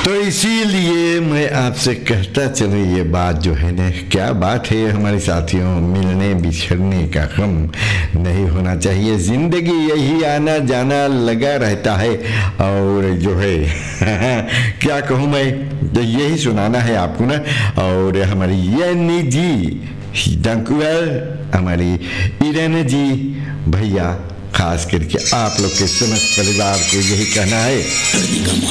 तो इसीलिए मैं आपसे कहता चलूँ, ये बात जो है ना, क्या बात है हमारे साथियों, मिलने बिछड़ने का गम नहीं होना चाहिए। ज़िंदगी यही आना जाना लगा रहता है। और जो है क्या कहूँ मैं, तो यही सुनाना है आपको ना। और हमारी यानी जी डंकुअल, हमारी इरन जी भैया, खास करके आप लोग के समस्त परिवार को यही कहना है।